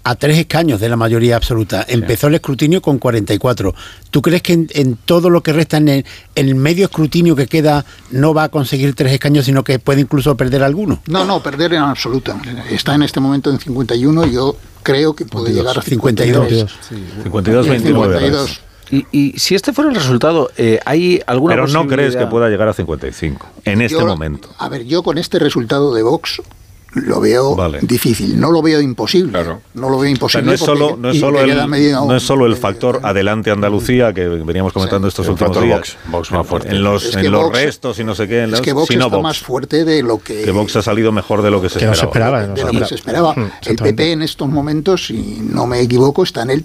a 3 escaños de la mayoría absoluta. Empezó el escrutinio con 44. ¿Tú crees que en todo lo que resta en el medio escrutinio que queda no va a conseguir 3 escaños, sino que puede incluso perder alguno? No, perder en absoluto. Está en este momento en 51, yo creo que puede llegar a 52. 52, 52. Y si este fuera el resultado, ¿hay alguna Pero posibilidad? no crees que pueda llegar a 55 en este momento. A ver, yo con este resultado de Vox lo veo difícil, no lo veo imposible. Claro. No lo veo imposible. O sea, no es solo el factor adelante Andalucía que veníamos comentando estos últimos días. Vox más fuerte. En los restos y no sé qué. Es que Vox está más fuerte de lo que... Que Vox ha salido mejor de lo que se esperaba. De lo que se esperaba. El PP en estos momentos, si no me equivoco, está en el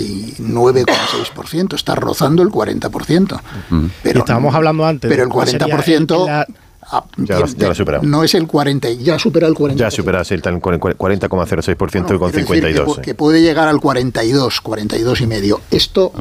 39,6%. Está rozando el 40%. Pero, estábamos hablando antes. Pero el 40%... Ya lo ha superado. No es el 40, ya supera el 40%. Ya supera, está en 40,06% con 52. Que puede llegar al 42 y medio. Esto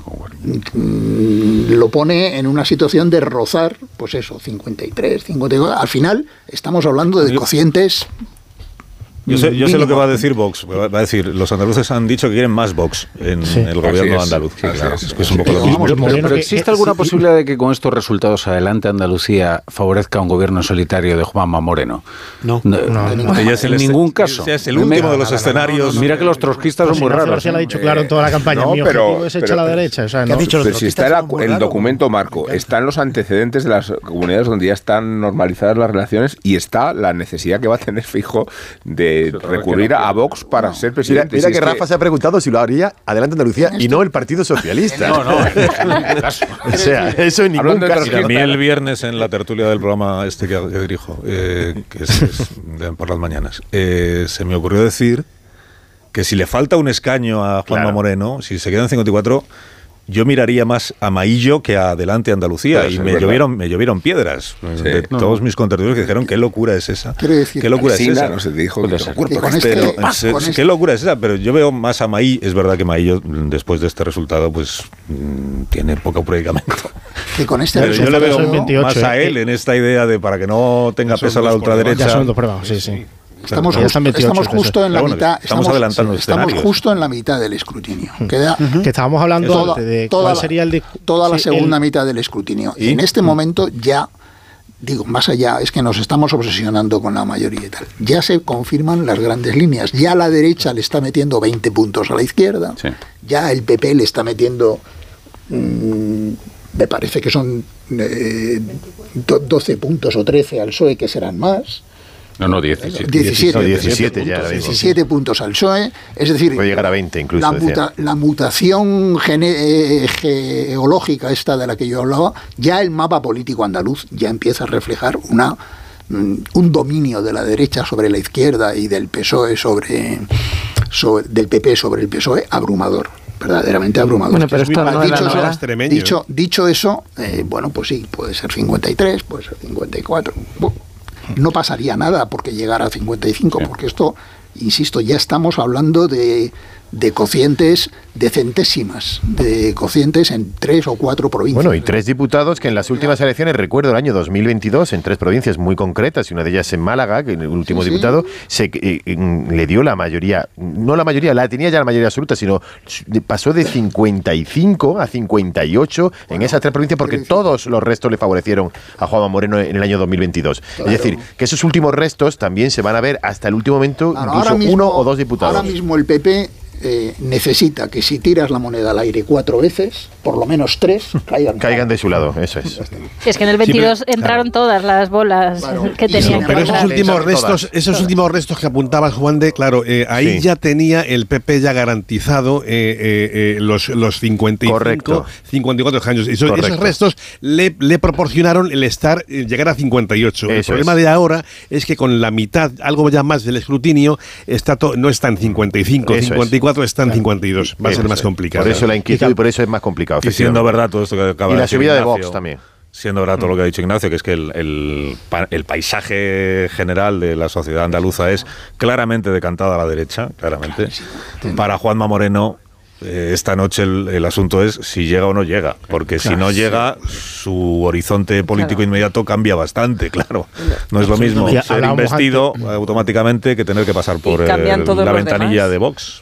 lo pone en una situación de rozar, pues eso, 53, 52. Al final estamos hablando de cocientes. Yo sé lo que va a decir Vox. Va a decir, los andaluces han dicho que quieren más Vox en el gobierno andaluz. Sí, claro, es que es un poco lo mismo. Pero ¿existe alguna posibilidad de que con estos resultados adelante Andalucía favorezca un gobierno solitario de Juanma Moreno? No. En ningún caso. Es el último de los escenarios. Mira que los trotskistas son muy raros. Ya lo ha dicho claro en toda la campaña. Mi objetivo es echar a la derecha. O sea, pero si está el documento marco, están los antecedentes de las comunidades donde ya están normalizadas las relaciones y está la necesidad que va a tener Feijóo de recurrir a Vox para ser presidente. Mira que Rafa se ha preguntado si lo haría Adelante Andalucía y no el Partido Socialista. No. O sea, eso en ningún caso. A mí el viernes en la tertulia del programa que dirijo, que es por las mañanas, se me ocurrió decir que si le falta un escaño a Juanma Moreno, si se queda en 54, yo miraría más a Maillo que a Adelante Andalucía. Y me llovieron piedras de todos mis contertulios que dijeron, ¿qué locura es esa? Decir, ¿Qué locura es esa? No se dijo ¿Qué locura es esa? Pero yo veo más a Maillo. Es verdad que Maillo, después de este resultado, pues tiene poco predicamento. Que con este pero yo le veo 28, más a él en esta idea de para que no tenga peso la ultraderecha. Ya son dos pruebas, sí. Estamos justo en la mitad. Estamos justo en la mitad del escrutinio. Que estábamos hablando de cuál sería toda la segunda mitad del escrutinio. Y en este momento ya, digo, más allá, es que nos estamos obsesionando con la mayoría y tal. Ya se confirman las grandes líneas. Ya la derecha le está metiendo 20 puntos a la izquierda. Sí. Ya el PP le está metiendo... me parece que son 12 puntos o 13 al PSOE, que serán más. No, 17. 17 puntos al PSOE. Es decir, puede llegar a 20 incluso. La mutación geológica esta de la que yo hablaba, ya el mapa político andaluz ya empieza a reflejar un dominio de la derecha sobre la izquierda y del PSOE del PP sobre el PSOE abrumador. Verdaderamente abrumador. Bueno, pero esto no dicho eso, bueno, pues sí, puede ser 53, puede ser 54. No pasaría nada porque llegara a 55, porque esto, insisto, ya estamos hablando de cocientes de centésimas, de cocientes en 3 o 4 provincias. Bueno, y 3 diputados que en las últimas elecciones, recuerdo el año 2022, en 3 provincias muy concretas, y una de ellas en Málaga, que el último diputado le dio la mayoría, no la mayoría, tenía ya la mayoría absoluta, sino pasó de 55 a 58 en esas 3 provincias, porque todos los restos le favorecieron a Juanma Moreno en el año 2022. Claro. Es decir, que esos últimos restos también se van a ver hasta el último momento, incluso mismo, 1 o 2 diputados. Ahora mismo el PP necesita que si tiras la moneda al aire 4 veces, por lo menos 3 caigan de su lado, eso es. Es que en el 22 entraron todas las bolas que tenían. Pero esos últimos restos que apuntabas, Juan de, claro, ahí ya tenía el PP ya garantizado los 55, correcto, 54 años. Esos restos le proporcionaron el llegar a 58. El problema de ahora es que con la mitad, algo ya más del escrutinio, no está en 55, 54. Está en 52, va a ser más complicado. Por eso la inquietud y por eso es más complicado. Y siendo verdad todo esto que acaba de decir, y la subida Ignacio, de Vox también. Siendo verdad todo lo que ha dicho Ignacio, que es que el paisaje general de la sociedad andaluza es claramente decantado a la derecha, claramente. Para Juanma Moreno, esta noche el asunto es si llega o no llega, porque si no llega, su horizonte político inmediato cambia bastante, claro. No es lo mismo ser investido automáticamente que tener que pasar por la ventanilla de Vox.